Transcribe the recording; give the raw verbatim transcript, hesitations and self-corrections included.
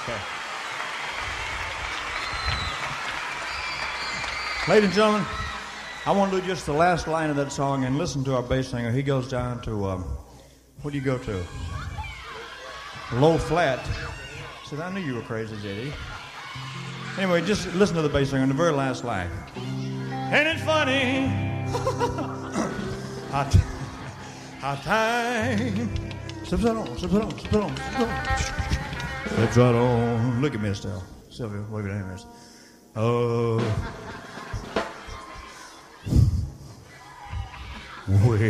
Okay. Ladies and gentlemen, I want to do just the last line of that song and listen to our bass singer. He goes down to, um, what do you go to? Low flat. Said, I knew you were crazy, J D. Anyway, just listen to the bass singer in the very last line. Ain't it funny? How, t- how time slips right on, slips right on, slips right on, slips right on. Slips right on. Look at me, Estelle. Sylvia, wave your hand. Oh. Way